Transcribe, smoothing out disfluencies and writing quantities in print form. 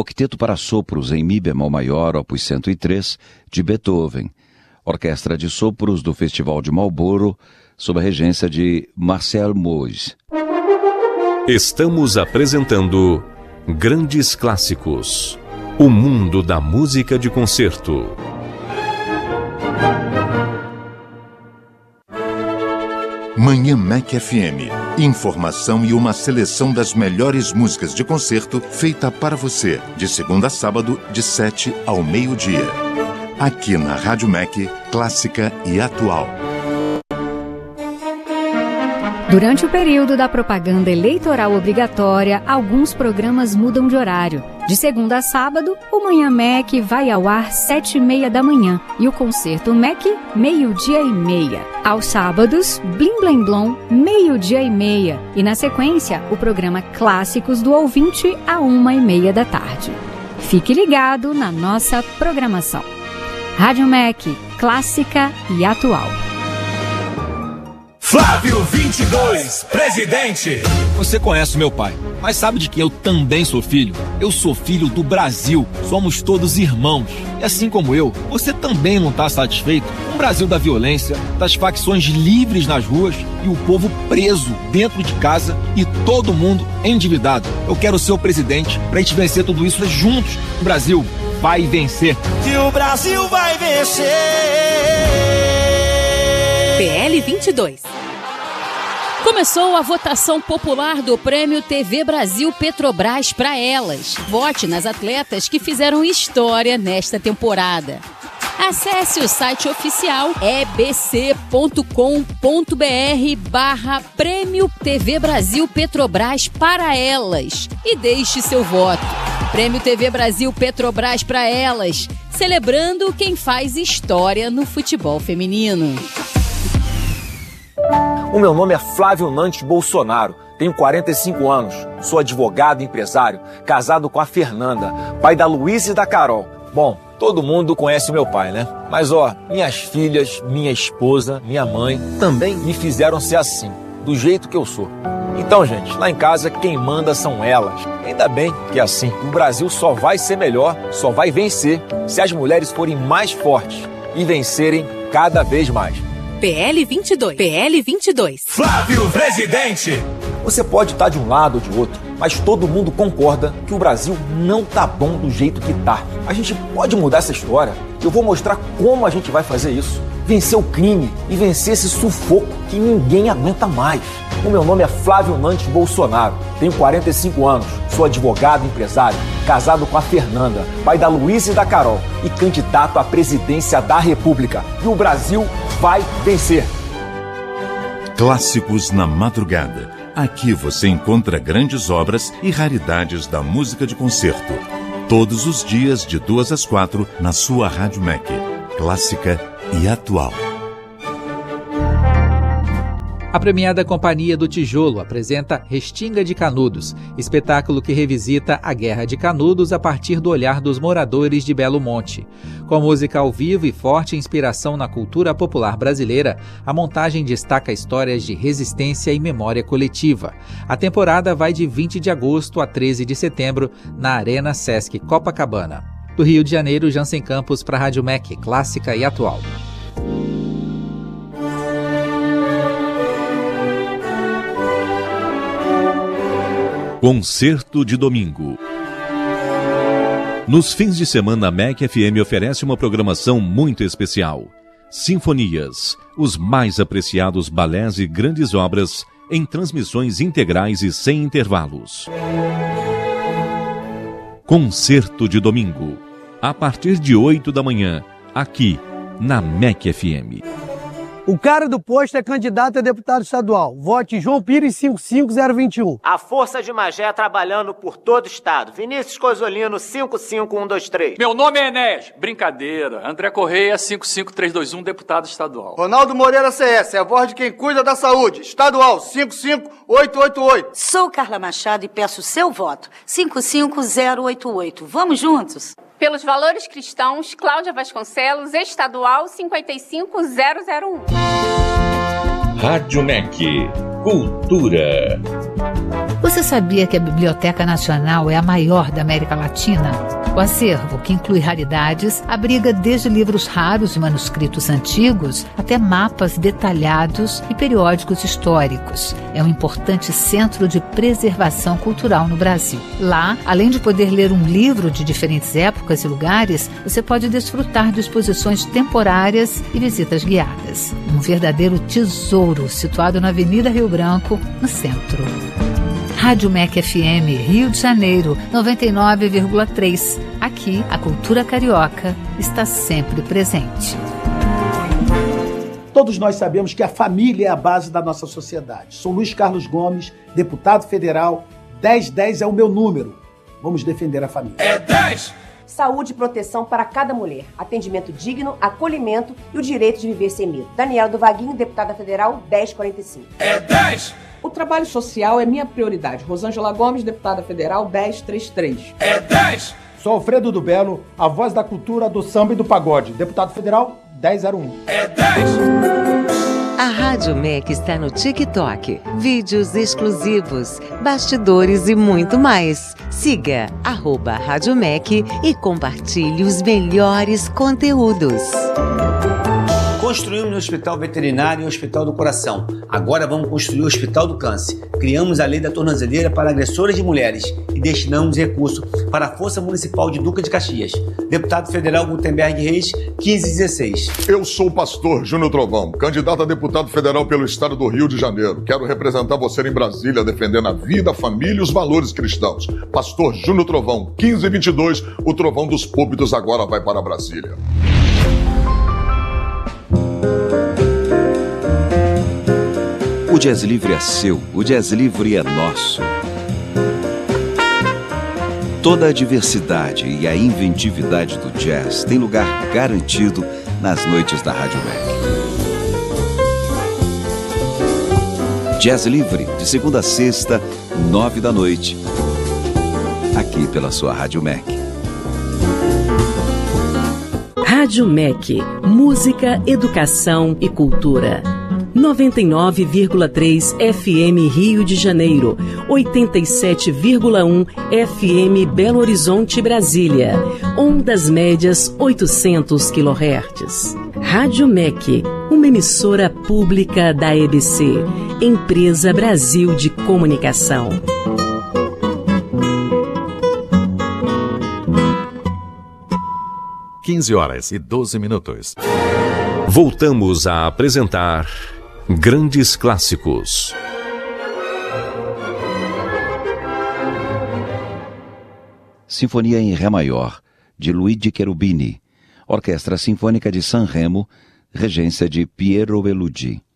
Octeto para sopros em Mi bemol maior, opus 103, de Beethoven. Orquestra de sopros do Festival de Marlborough, sob a regência de Marcel Moyes. Estamos apresentando Grandes Clássicos, o mundo da música de concerto. Manhã Mac FM. Informação e uma seleção das melhores músicas de concerto feita para você, de segunda a sábado, de 7 ao meio-dia. Aqui na Rádio Mac, clássica e atual. Durante o período da propaganda eleitoral obrigatória, alguns programas mudam de horário. De segunda a sábado, o Manhã Mac vai ao ar 7h30 da manhã e o Concerto Mac, 12h30. Aos sábados, Blim Blim Blom, 12h30. E na sequência, o programa Clássicos do Ouvinte, à 1h30 da tarde. Fique ligado na nossa programação. Rádio Mac, clássica e atual. Flávio 22, presidente. Você conhece meu pai, mas sabe de que eu também sou filho? Eu sou filho do Brasil, somos todos irmãos. E assim como eu, você também não está satisfeito com o Brasil da violência, das facções livres nas ruas e o povo preso dentro de casa e todo mundo endividado. Eu quero ser o presidente pra gente vencer tudo isso juntos. O Brasil vai vencer. Que o Brasil vai vencer. PL 22. Começou a votação popular do Prêmio TV Brasil Petrobras para elas. Vote nas atletas que fizeram história nesta temporada. Acesse o site oficial ebc.com.br/Prêmio TV Brasil Petrobras para elas e deixe seu voto. Prêmio TV Brasil Petrobras para elas, celebrando quem faz história no futebol feminino. O meu nome é Flávio Nantes Bolsonaro, tenho 45 anos, sou advogado e empresário, casado com a Fernanda, pai da Luísa e da Carol. Bom, todo mundo conhece meu pai, né? Mas minhas filhas, minha esposa, minha mãe também me fizeram ser assim, do jeito que eu sou. Então, gente, lá em casa quem manda são elas. Ainda bem que é assim. O Brasil só vai ser melhor, só vai vencer se as mulheres forem mais fortes e vencerem cada vez mais. PL 22. PL 22. Flávio presidente. Você pode estar de um lado ou de outro, mas todo mundo concorda que o Brasil não tá bom do jeito que tá. A gente pode mudar essa história. Eu vou mostrar como a gente vai fazer isso. Vencer o crime e vencer esse sufoco que ninguém aguenta mais. O meu nome é Flávio Nantes Bolsonaro, tenho 45 anos, sou advogado e empresário, casado com a Fernanda, pai da Luísa e da Carol e candidato à presidência da República. E o Brasil vai vencer. Clássicos na madrugada. Aqui você encontra grandes obras e raridades da música de concerto. Todos os dias, de 2 às 4, na sua Rádio Mac. Clássica e atual. A premiada Companhia do Tijolo apresenta Restinga de Canudos, espetáculo que revisita a Guerra de Canudos a partir do olhar dos moradores de Belo Monte. Com música ao vivo e forte inspiração na cultura popular brasileira, a montagem destaca histórias de resistência e memória coletiva. A temporada vai de 20 de agosto a 13 de setembro na Arena Sesc Copacabana. Do Rio de Janeiro, Jansen Campos para a Rádio Mac, clássica e atual. Concerto de domingo. Nos fins de semana, a Mac FM oferece uma programação muito especial. Sinfonias, os mais apreciados balés e grandes obras em transmissões integrais e sem intervalos. Concerto de domingo, a partir de 8 da manhã, aqui na Mac FM. O cara do posto é candidato a deputado estadual. Vote João Pires 55021. A Força de Magé trabalhando por todo o estado. Vinícius Coisolino 55123. Meu nome é Enéas. Brincadeira. André Correia 55321, deputado estadual. Ronaldo Moreira CS, é a voz de quem cuida da saúde. Estadual 55888. Sou Carla Machado e peço seu voto. 55088. Vamos juntos? Pelos valores cristãos, Cláudia Vasconcelos, estadual 55001. Rádio Mac. Cultura. O Você sabia que a Biblioteca Nacional é a maior da América Latina? O acervo, que inclui raridades, abriga desde livros raros e manuscritos antigos até mapas detalhados e periódicos históricos. É um importante centro de preservação cultural no Brasil. Lá, além de poder ler um livro de diferentes épocas e lugares, você pode desfrutar de exposições temporárias e visitas guiadas. Um verdadeiro tesouro situado na Avenida Rio Branco, no centro. Rádio MEC FM, Rio de Janeiro, 99,3. Aqui, a cultura carioca está sempre presente. Todos nós sabemos que a família é a base da nossa sociedade. Sou Luiz Carlos Gomes, deputado federal. 1010 é o meu número. Vamos defender a família. É 10! Saúde e proteção para cada mulher. Atendimento digno, acolhimento e o direito de viver sem medo. Daniela do Vaguinho, deputada federal, 1045. É 10! O trabalho social é minha prioridade. Rosângela Gomes, deputada federal, 1033. É 10! Sou Alfredo do Belo, a voz da cultura, do samba e do pagode. Deputado federal, 1001. É 10! A Rádio MEC está no TikTok. Vídeos exclusivos, bastidores e muito mais. Siga @Rádio MEC e compartilhe os melhores conteúdos. Construímos o Hospital Veterinário e o Hospital do Coração. Agora vamos construir o Hospital do Câncer. Criamos a Lei da Tornozeleira para agressoras de mulheres e destinamos recurso para a Força Municipal de Duque de Caxias. Deputado Federal Gutenberg Reis, 1516. Eu sou o pastor Júnior Trovão, candidato a deputado federal pelo estado do Rio de Janeiro. Quero representar você em Brasília, defendendo a vida, a família e os valores cristãos. Pastor Júnior Trovão, 1522, o trovão dos púlpitos agora vai para Brasília. O Jazz Livre é seu, o Jazz Livre é nosso. Toda a diversidade e a inventividade do jazz tem lugar garantido nas noites da Rádio MEC. Jazz Livre, de segunda a sexta, 9 da noite, aqui pela sua Rádio MEC. Rádio MEC, música, educação e cultura. 99,3 FM Rio de Janeiro, 87,1 FM Belo Horizonte, Brasília. Ondas médias 800 kHz. Rádio MEC, uma emissora pública da EBC, Empresa Brasil de Comunicação. (15h12). Voltamos a apresentar Grandes Clássicos. Sinfonia em Ré maior, de Luigi Cherubini. Orquestra Sinfônica de San Remo, regência de Piero Vellucci.